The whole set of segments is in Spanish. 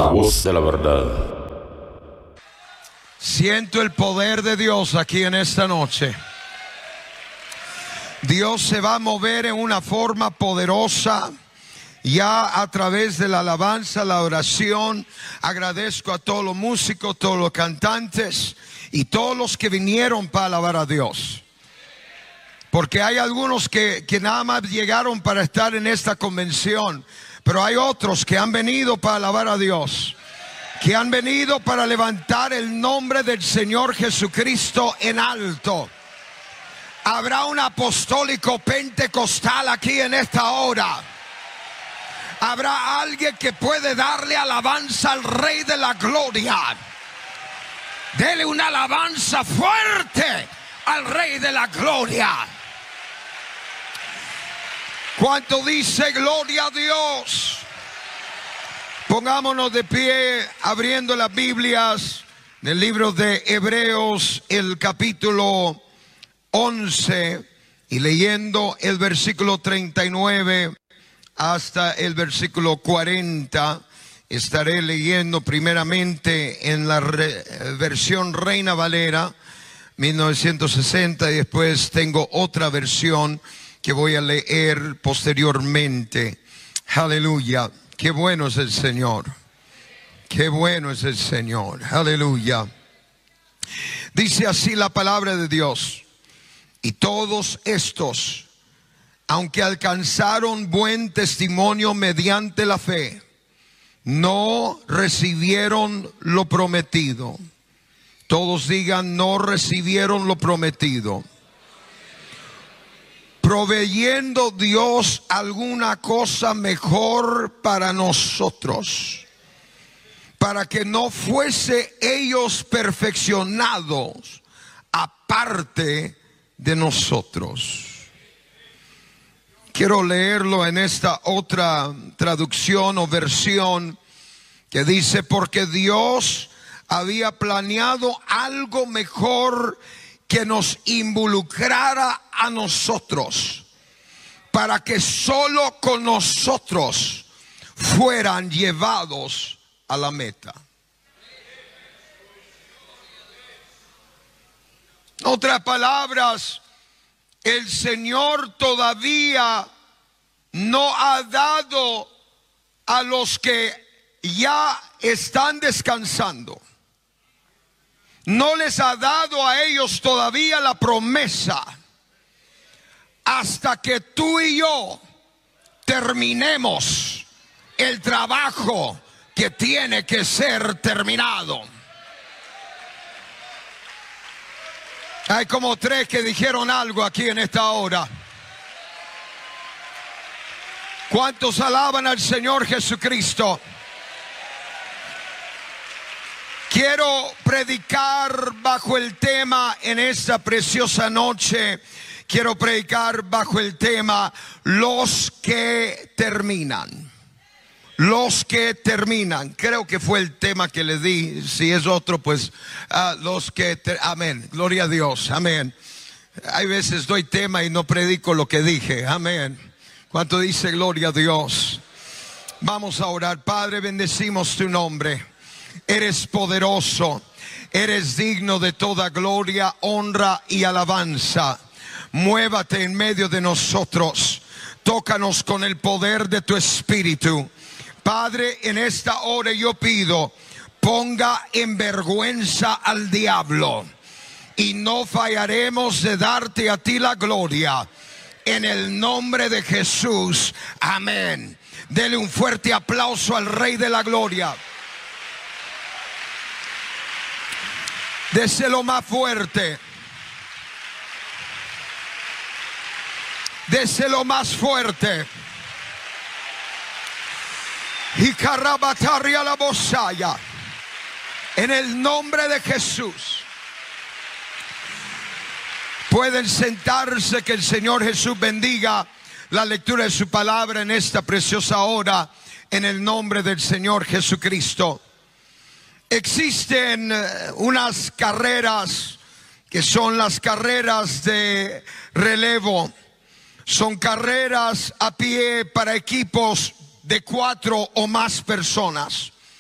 La voz de la verdad. Siento el poder de Dios aquí en esta noche. Dios se va a mover en una forma poderosa ya a través de la alabanza, la oración. Agradezco a todos los músicos, todos los cantantes y todos los que vinieron para alabar a Dios. Porque hay algunos que nada más llegaron para estar en esta convención, pero hay otros que han venido para alabar a Dios, que han venido para levantar el nombre del Señor Jesucristo en alto. Habrá un apostólico pentecostal aquí en esta hora. Habrá alguien que puede darle alabanza al Rey de la Gloria. Dele una alabanza fuerte al Rey de la Gloria. ¿Cuánto dice gloria a Dios? Pongámonos de pie abriendo las Biblias del libro de Hebreos, el capítulo 11, y leyendo el versículo 39 hasta el versículo 40. Estaré leyendo primeramente en la versión Reina Valera 1960 y después tengo otra versión que voy a leer posteriormente. Aleluya. Qué bueno es el Señor. Qué bueno es el Señor. Aleluya. Dice así la palabra de Dios: y todos estos, aunque alcanzaron buen testimonio mediante la fe, no recibieron lo prometido. Todos digan: no recibieron lo prometido. Proveyendo Dios alguna cosa mejor para nosotros, para que no fuese ellos perfeccionados aparte de nosotros. Quiero leerlo en esta otra traducción o versión que dice: porque Dios había planeado algo mejor que nos involucrara a nosotros, para que solo con nosotros fueran llevados a la meta. En otras palabras, el Señor todavía no ha dado a los que ya están descansando, no les ha dado a ellos todavía la promesa hasta que tú y yo terminemos el trabajo que tiene que ser terminado. Hay como tres que dijeron algo aquí en esta hora. ¿Cuántos alaban al Señor Jesucristo? Quiero predicar bajo el tema en esta preciosa noche. Quiero predicar bajo el tema: los que terminan. Los que terminan. Creo que fue el tema que le di. Si es otro, pues los que amén. Gloria a Dios. Amén. Hay veces doy tema y no predico lo que dije. Amén. ¿Cuánto dice gloria a Dios? Vamos a orar. Padre, bendecimos tu nombre. Eres poderoso, eres digno de toda gloria, honra y alabanza. Muévate en medio de nosotros, tócanos con el poder de tu Espíritu. Padre, en esta hora yo pido: ponga en vergüenza al diablo, y no fallaremos de darte a ti la gloria. En el nombre de Jesús, amén. Dele un fuerte aplauso al Rey de la Gloria. Déselo más fuerte. Déselo más fuerte. Y carabataria la bozaya. En el nombre de Jesús. Pueden sentarse, que el Señor Jesús bendiga la lectura de su palabra en esta preciosa hora, en el nombre del Señor Jesucristo. Existen unas carreras que son las carreras de relevo. Son carreras a pie para equipos de 4 o más personas.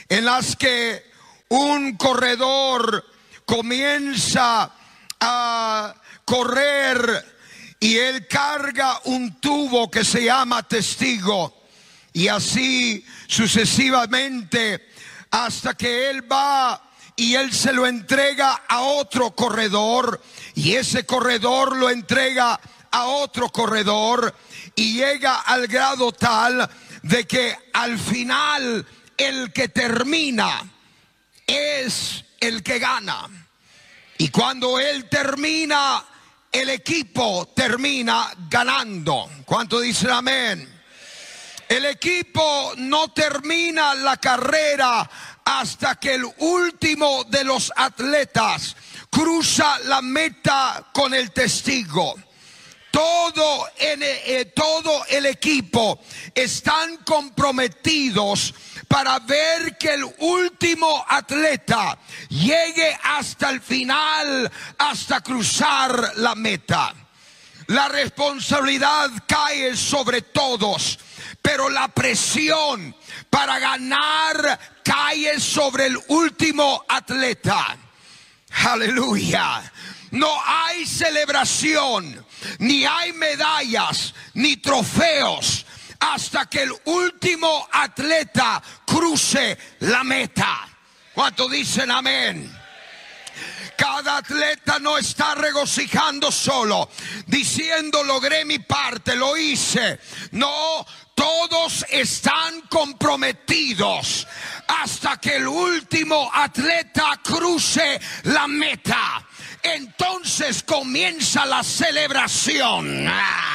en las que un corredor comienza a correr y él carga un tubo que se llama testigo, y así sucesivamente hasta que él va y él se lo entrega a otro corredor, y ese corredor lo entrega a otro corredor, y llega al grado tal de que al final el que termina es el que gana. Y cuando él termina, el equipo termina ganando. ¿Cuánto dicen amén? El equipo no termina la carrera hasta que el último de los atletas cruza la meta con el testigo. Todo el equipo están comprometidos para ver que el último atleta llegue hasta el final, hasta cruzar la meta. La responsabilidad cae sobre todos, pero la presión para ganar cae sobre el último atleta. Aleluya. No hay celebración, ni hay medallas, ni trofeos hasta que el último atleta cruce la meta. ¿Cuánto dicen amén? Cada atleta no está regocijando solo, diciendo logré mi parte, lo hice. No, todos están comprometidos hasta que el último atleta cruce la meta. Entonces comienza la celebración.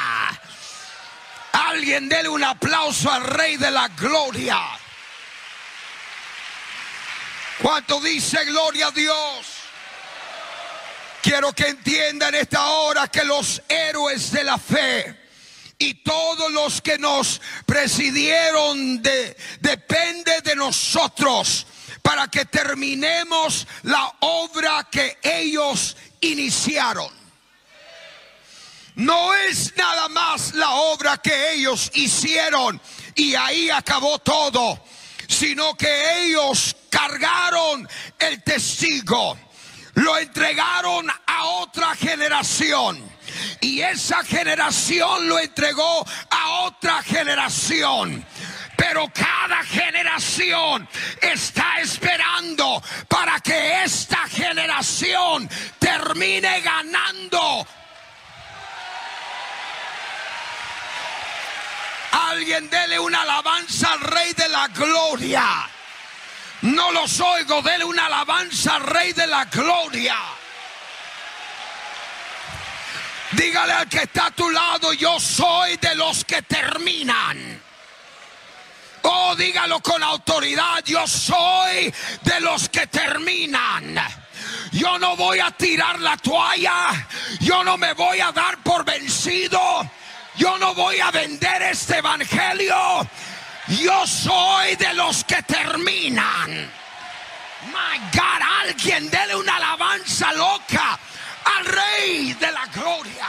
Alguien dele un aplauso al Rey de la Gloria. ¿Cuánto dice gloria a Dios? Quiero que entiendan esta hora que los héroes de la fe y todos los que nos presidieron depende de nosotros para que terminemos la obra que ellos iniciaron. No es nada más la obra que ellos hicieron y ahí acabó todo, sino que ellos cargaron el testigo, lo entregaron a otra generación, y esa generación lo entregó a otra generación. Pero cada generación está esperando para que esta generación termine ganando. Alguien dele una alabanza al Rey de la Gloria. No los oigo, dele una alabanza al Rey de la Gloria. Dígale al que está a tu lado, yo soy de los que terminan. Oh, dígalo con autoridad, yo soy de los que terminan. Yo no voy a tirar la toalla, yo no me voy a dar por vencido, yo no voy a vender este evangelio. Yo soy de los que terminan. My God, alguien dele una alabanza loca al Rey de la Gloria.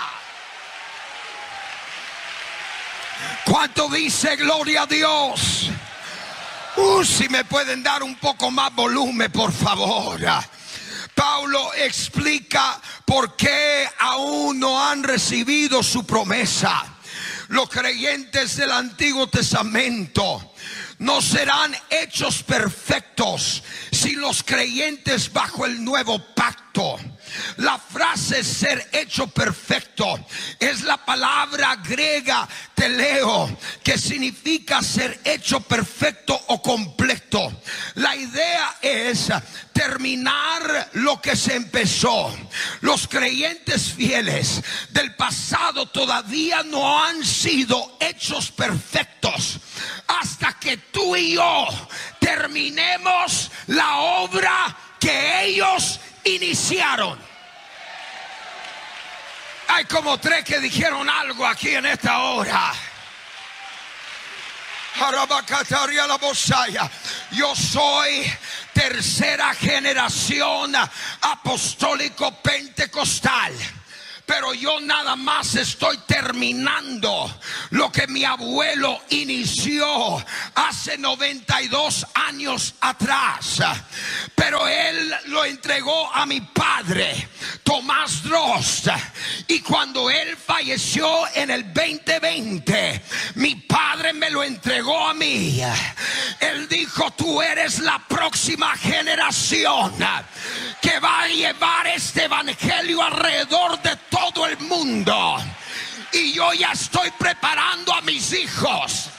¿Cuánto dice gloria a Dios? Si me pueden dar un poco más volumen, por favor. Pablo explica por qué aún no han recibido su promesa. Los creyentes del Antiguo Testamento no serán hechos perfectos sin los creyentes bajo el nuevo pacto. La frase ser hecho perfecto es la palabra griega teleo, que significa ser hecho perfecto o completo. La idea es terminar lo que se empezó. Los creyentes fieles del pasado todavía no han sido hechos perfectos hasta que tú y yo terminemos la obra que ellos iniciaron. Hay como 3 que dijeron algo aquí en esta hora. Yo soy tercera generación apostólico pentecostal, pero yo nada más estoy terminando lo que mi abuelo inició hace 92 años atrás, pero él lo entregó a mi padre, Tomás Drost, y cuando él falleció en el 2020, mi padre me lo entregó a mí. Él dijo: tú eres la próxima generación que va a llevar este evangelio alrededor de todo el mundo. Y yo ya estoy preparando a mis hijos